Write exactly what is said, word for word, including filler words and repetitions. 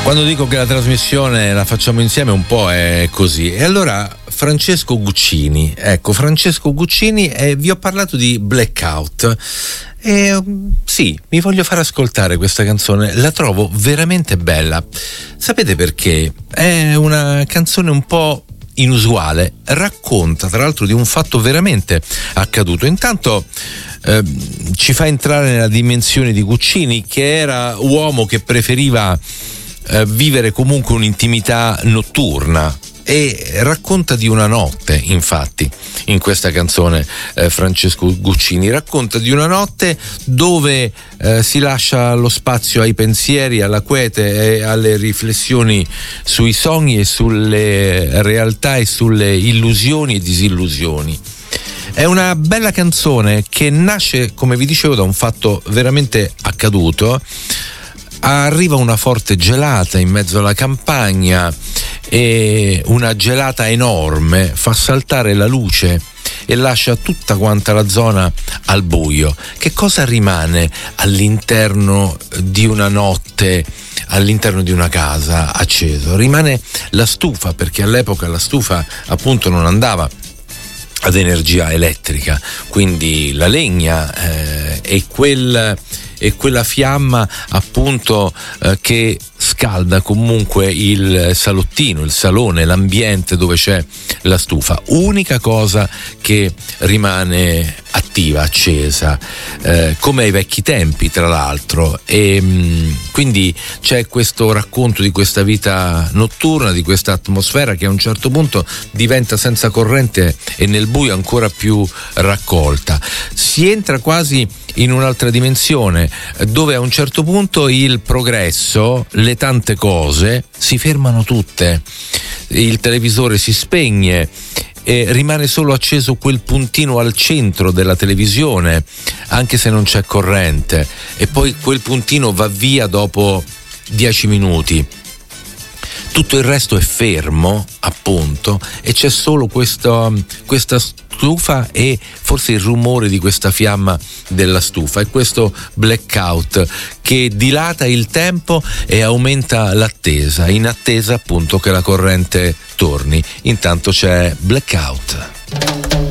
Quando dico che la trasmissione la facciamo insieme un po' è così. E allora Francesco Guccini, ecco Francesco Guccini, e vi ho parlato di Blackout. E sì, mi voglio far ascoltare questa canzone, la trovo veramente bella. Sapete perché? È una canzone un po' inusuale, racconta tra l'altro di un fatto veramente accaduto. Intanto eh, ci fa entrare nella dimensione di Guccini, che era uomo che preferiva eh, vivere comunque un'intimità notturna, e racconta di una notte, infatti in questa canzone eh, Francesco Guccini racconta di una notte dove eh, si lascia lo spazio ai pensieri, alla quiete e alle riflessioni sui sogni e sulle realtà e sulle illusioni e disillusioni. È una bella canzone che nasce, come vi dicevo, da un fatto veramente accaduto. Arriva una forte gelata in mezzo alla campagna e una gelata enorme fa saltare la luce e lascia tutta quanta la zona al buio. Che cosa rimane all'interno di una notte, all'interno di una casa acceso? Rimane la stufa, perché all'epoca la stufa appunto non andava ad energia elettrica, quindi la legna eh, e quel e quella fiamma appunto eh, che scalda comunque il salottino, il salone, l'ambiente dove c'è la stufa. Unica cosa che rimane attiva, accesa, eh, come ai vecchi tempi tra l'altro. E mh, quindi c'è questo racconto di questa vita notturna, di questa atmosfera che a un certo punto diventa senza corrente e nel buio ancora più raccolta. Si entra quasi in un'altra dimensione, dove a un certo punto il progresso, le tante cose si fermano tutte, il televisore si spegne e rimane solo acceso quel puntino al centro della televisione, anche se non c'è corrente, e poi quel puntino va via dopo dieci minuti. Tutto il resto è fermo, appunto, e c'è solo questo, questa stufa e forse il rumore di questa fiamma della stufa, e questo blackout che dilata il tempo e aumenta l'attesa, in attesa appunto che la corrente torni. Intanto c'è Blackout.